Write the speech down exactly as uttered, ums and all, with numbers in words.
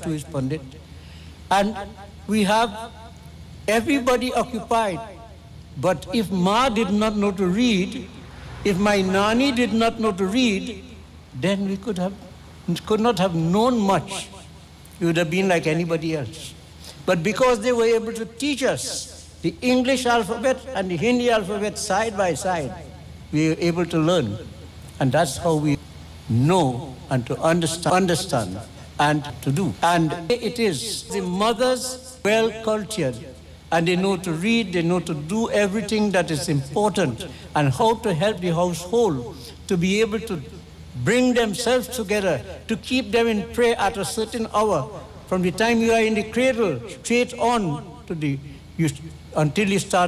side to his pundit. And we have everybody occupied. But if Ma did not know to read, if my Nani did not know to read, then we could have could not have known much. We would have been like anybody else. But because they were able to teach us the English alphabet and the Hindi alphabet side by side, we were able to learn. And that's how we know and to understand, understand and to do. And it is the mothers well cultured, and they know to read, they know to do everything that is important, and how to help the household to be able to bring themselves together, to keep them in prayer at a certain hour, from the time you are in the cradle straight on to the you, until you start